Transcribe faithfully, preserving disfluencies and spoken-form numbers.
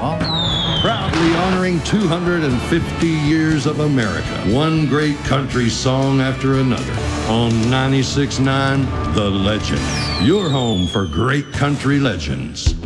Proudly honoring two hundred fifty years of America, one great country song after another. On ninety-six point nine, The Legend. Your home for great country legends.